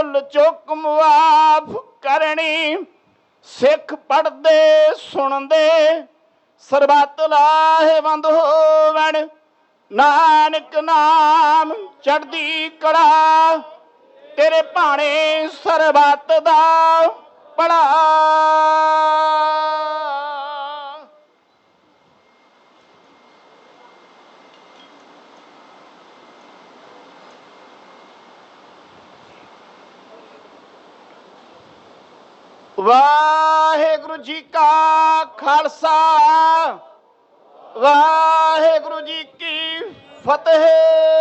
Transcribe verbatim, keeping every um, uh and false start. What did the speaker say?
भुल चुक मुआफ करनी। सिख पढ़दे सुनदे सरबत लाहेवंद होवण। नानक नाम चढ़दी कला तेरे भाणे सरबत दा भला। वाहेगुरु जी का खालसा वाहेगुरु जी की फतेह।